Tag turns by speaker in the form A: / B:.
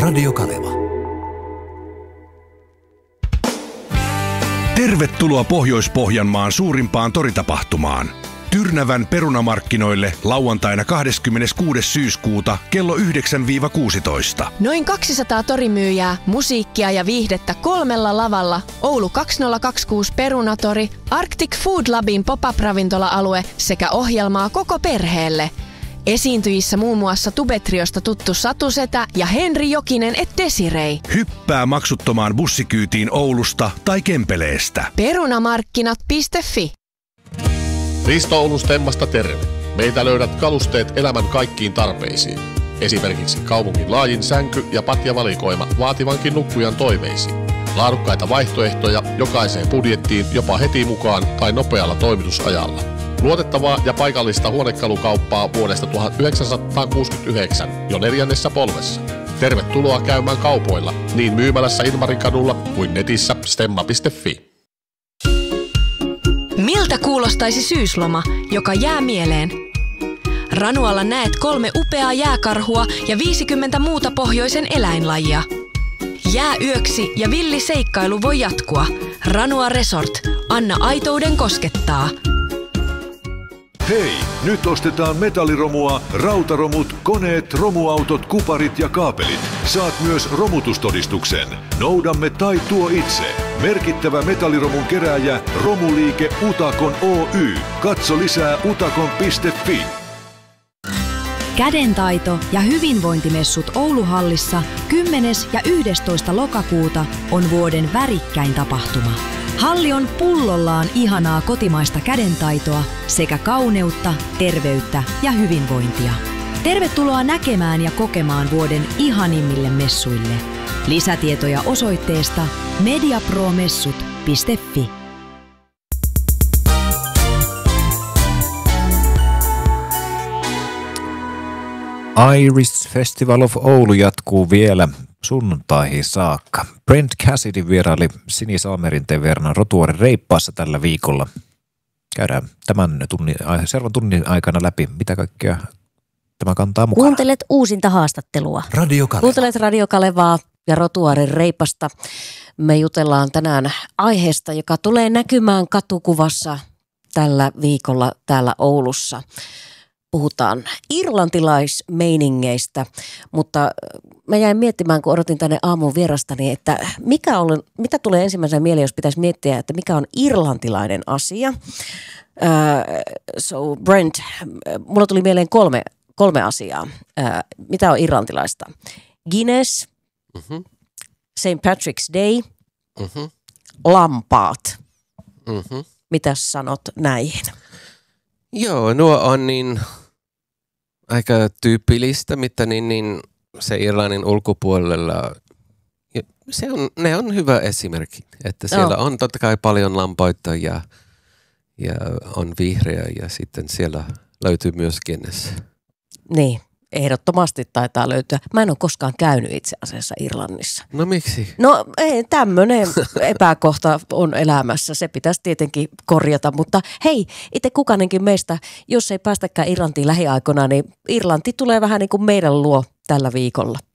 A: Radio Kaleva.
B: Tervetuloa Pohjois-Pohjanmaan suurimpaan toritapahtumaan. Tyrnävän perunamarkkinoille lauantaina 26. syyskuuta kello 9-16.
C: Noin 200 torimyyjää, musiikkia ja viihdettä 3 lavalla. Oulu 2026 Perunatori, Arctic Food Labin pop-up-ravintola-alue sekä ohjelmaa koko perheelle. Esiintyjissä muun muassa Tubetriosta tuttu Satu Setä ja Henri Jokinen et Desirei.
B: Hyppää maksuttomaan bussikyytiin Oulusta tai Kempeleestä.
C: Perunamarkkinat.fi.
D: Risto Oulun Stemmasta terve. Meitä löydät kalusteet elämän kaikkiin tarpeisiin. Esimerkiksi kaupungin laajin sänky- ja patjavalikoima vaativankin nukkujan toiveisiin. Laadukkaita vaihtoehtoja jokaiseen budjettiin jopa heti mukaan tai nopealla toimitusajalla. Luotettavaa ja paikallista huonekalukauppaa vuodesta 1969 jo 4. polvessa. Tervetuloa käymään kaupoilla niin myymälässä Ilmarinkadulla kuin netissä stemma.fi.
C: Miltä kuulostaisi syysloma, joka jää mieleen? Ranualla näet 3 upeaa jääkarhua ja 50 muuta pohjoisen eläinlajia. Jää yöksi ja villi seikkailu voi jatkua. Ranua Resort. Anna aitouden koskettaa.
E: Hei, nyt ostetaan metalliromua, rautaromut, koneet, romuautot, kuparit ja kaapelit. Saat myös romutustodistuksen. Noudamme tai tuo itse. Merkittävä metalliromun kerääjä Romuliike Utakon Oy. Katso lisää utakon.fi.
F: Kädentaito- ja hyvinvointimessut Ouluhallissa 10. ja 11. lokakuuta on vuoden värikkäin tapahtuma. Halli on pullollaan ihanaa kotimaista kädentaitoa sekä kauneutta, terveyttä ja hyvinvointia. Tervetuloa näkemään ja kokemaan vuoden ihanimmille messuille. Lisätietoja osoitteesta mediapromessut.fi.
G: Irish Festival of Oulu jatkuu vielä sunnuntaihin saakka. Brent Cassidy vieraili Sinisalmerinteen Verna Rotuaaren reippaassa tällä viikolla. Käydään seuraavan tunnin aikana läpi, mitä kaikkea tämä kantaa mukaan.
H: Kuuntelet uusinta haastattelua.
A: Radio Kaleva.
H: Kuuntelet Radio Kalevaa ja Rotuaaren reipasta. Me jutellaan tänään aiheesta, joka tulee näkymään katukuvassa tällä viikolla täällä Oulussa. Puhutaan irlantilaismeiningeistä, mutta mä jäin miettimään, kun odotin tänne aamun vierastani, että mitä tulee ensimmäisenä mieleen, jos pitäisi miettiä, että mikä on irlantilainen asia. So Brent, mulla tuli mieleen kolme asiaa. Mitä on irlantilaista? Guinness, St. Patrick's Day, lampaat. Mitäs sanot näihin?
I: Joo, nuo on niin aika tyypillistä, mitä niin se Irlannin ulkopuolella, ne on hyvä esimerkki, että siellä on totta kai paljon lampaita ja on vihreä ja sitten siellä löytyy myös Guinness.
H: Niin, ehdottomasti taitaa löytyä. Mä en ole koskaan käynyt itse asiassa Irlannissa.
I: No miksi?
H: No ei, tämmöinen epäkohta on elämässä. Se pitäisi tietenkin korjata, mutta hei, itse kukainenkin meistä, jos ei päästäkään Irlantiin lähiaikoina, niin Irlanti tulee vähän niin kuin meidän luo tällä viikolla.